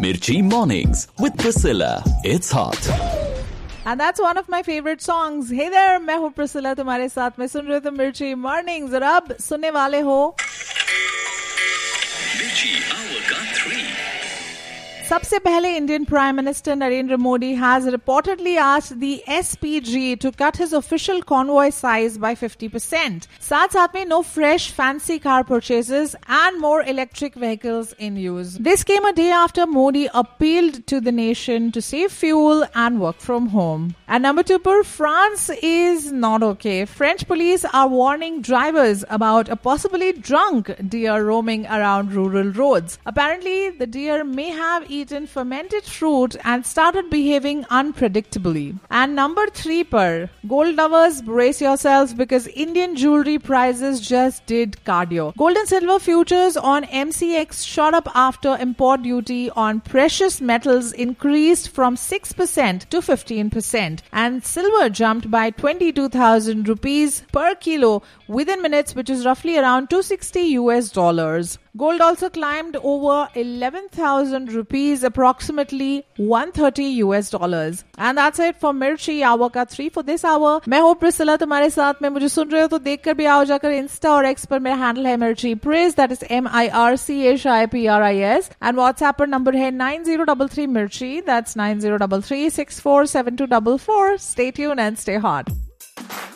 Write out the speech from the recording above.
Mirchi Mornings with Priscilla. It's hot. And that's one of my favorite songs. Hey there, मैं हूँ Priscilla तुम्हारे साथ में सुन रहे हो तो मिर्ची मॉर्निंग्स और अब सुनने वाले हो Mirchi Hour ka 3. सबसे पहले Indian prime minister Narendra Modi has reportedly asked the SPG to cut his official convoy size by 50%. साथ में no fresh fancy car purchases and more electric vehicles in use. This came a day after Modi appealed to the nation to save fuel and work from home. And number 2, per France is not okay. French police are warning drivers about a possibly drunk deer roaming around rural roads. Apparently, the deer may have eaten fermented fruit and started behaving unpredictably. And number 3, per gold lovers, brace yourselves because Indian jewelry prices just did cardio. Gold and silver futures on MCX shot up after import duty on precious metals increased from 6% to 15%. And silver jumped by 22,000 rupees per kilo within minutes, which is roughly around $260. Gold also climbed over 11,000 rupees, approximately $130. And that's it for Mirchi Hour ka 3 for this hour. मैं हूँ Priscilla तुम्हारे साथ में. मुझे सुन रहे हो तो देखकर भी आओ जाकर इंस्टा और एक्स पर मेरा हैंडल है Mirchi Pris, that is MIRCHIPRIS, and WhatsApp पर नंबर है 9033 Mirchi, that's 9033 647244. Stay tuned and stay hot.